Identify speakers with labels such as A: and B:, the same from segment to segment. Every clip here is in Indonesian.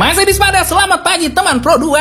A: Masih di Sepada, selamat pagi teman Pro 2.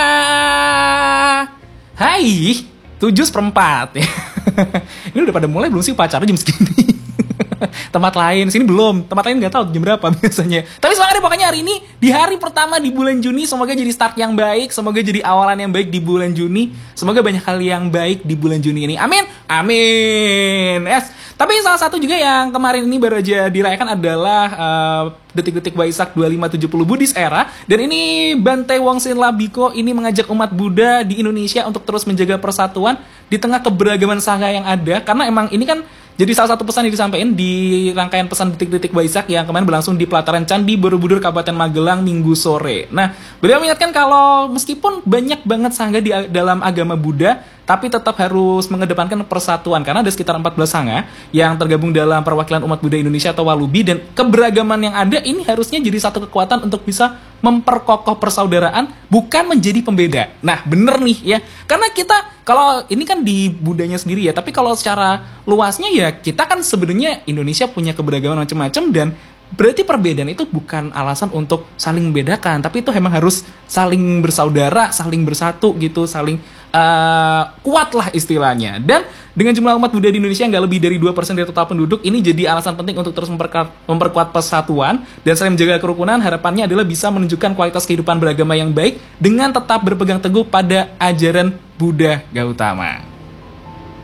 A: Hai, 7:04 ya. Ini udah pada mulai belum sih upacara jam segini? Tempat lain, sini belum. Tempat lain nggak tahu jam berapa biasanya. Tapi semangat deh pokoknya hari ini, di hari pertama di bulan Juni. Semoga jadi start yang baik, semoga jadi awalan yang baik di bulan Juni. Semoga banyak hal yang baik di bulan Juni ini. Amin, amin. Yes. Tapi salah satu juga yang kemarin ini baru aja dirayakan adalah detik-detik Waisak 2570 Buddhist Era. Dan ini Bante Wongsin Labiko ini mengajak umat Buddha di Indonesia untuk terus menjaga persatuan di tengah keberagaman sangha yang ada. Karena emang ini kan jadi salah satu pesan yang disampaikan di rangkaian pesan detik-detik Waisak yang kemarin berlangsung di pelataran Candi Borobudur, Kabupaten Magelang, Minggu sore. Nah, beliau mengingatkan kalau meskipun banyak banget sangha di dalam agama Buddha, tapi tetap harus mengedepankan persatuan. Karena ada sekitar 14 sangha yang tergabung dalam perwakilan umat Buddha Indonesia atau Walubi. Dan keberagaman yang ada ini harusnya jadi satu kekuatan untuk bisa memperkokoh persaudaraan, bukan menjadi pembeda. Nah, bener nih ya. Karena kita, kalau ini kan di Buddhanya sendiri ya, tapi kalau secara luasnya ya, kita kan sebenarnya Indonesia punya keberagaman macam-macam, dan berarti perbedaan itu bukan alasan untuk saling membedakan, tapi itu memang harus saling bersaudara, saling bersatu gitu, saling kuat lah istilahnya. Dan dengan jumlah umat Buddha di Indonesia yang nggak lebih dari 2% dari total penduduk, ini jadi alasan penting untuk terus memperkuat persatuan. Dan selain menjaga kerukunan, harapannya adalah bisa menunjukkan kualitas kehidupan beragama yang baik dengan tetap berpegang teguh pada ajaran Buddha Gautama.